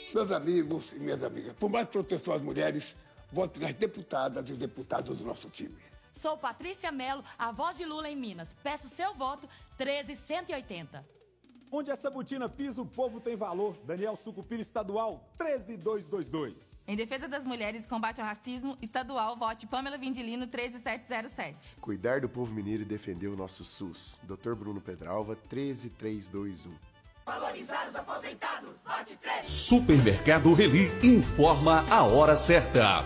Meus amigos e minhas amigas, por mais proteção às mulheres, vote nas deputadas e os deputados do nosso time. Sou Patrícia Mello, a voz de Lula em Minas. Peço seu voto, 13180. Onde essa botina pisa, o povo tem valor. Daniel Sucupira Estadual, 13222. Em defesa das mulheres e combate ao racismo, estadual, vote Pamela Vindilino, 13707. Cuidar do povo mineiro e defender o nosso SUS. Dr. Bruno Pedralva, 13321. Valorizar os aposentados, vote 13. Supermercado Reli informa a hora certa.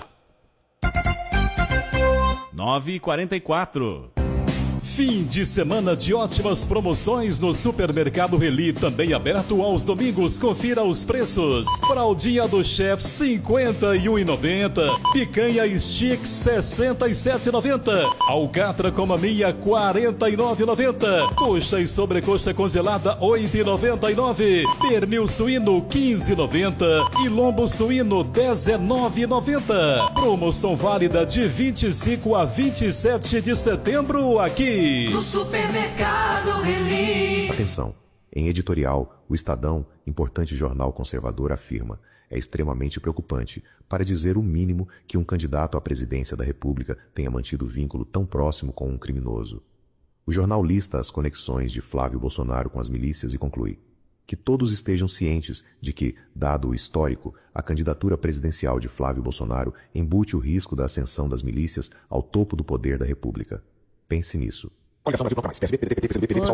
9h44. Fim de semana de ótimas promoções no Supermercado Reli, também aberto aos domingos. Confira os preços. Fraldinha do Chef, R$ 51,90. Picanha Stick, R$ 67,90. Alcatra com maminha, R$ 49,90. Coxa e sobrecoxa congelada, R$ 8,99. Pernil suíno, R$ 15,90. E lombo suíno, R$ 19,90. Promoção válida de 25 a 27 de setembro aqui no Supermercado Reli. Atenção! Em editorial, o Estadão, importante jornal conservador, afirma: é extremamente preocupante, para dizer o mínimo, que um candidato à presidência da República tenha mantido vínculo tão próximo com um criminoso. O jornal lista as conexões de Flávio Bolsonaro com as milícias e conclui: que todos estejam cientes de que, dado o histórico, a candidatura presidencial de Flávio Bolsonaro embute o risco da ascensão das milícias ao topo do poder da República. Pense nisso.